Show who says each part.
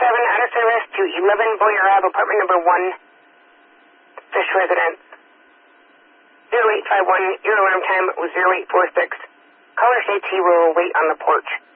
Speaker 1: out of service to 11 Boyer Ave, apartment number 1, Fish Residence. 0851, your alarm time was 0846. Caller states he will wait on the porch.